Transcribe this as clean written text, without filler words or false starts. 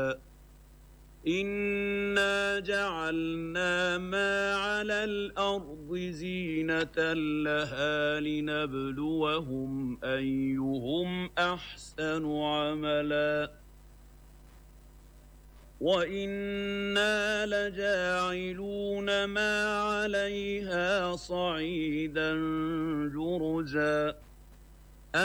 إنا جعلنا ما على الأرض زينة لها لنبلوهم أيهم أحسن عملا وإنا لجاعلون ما عليها صعيدا جرزا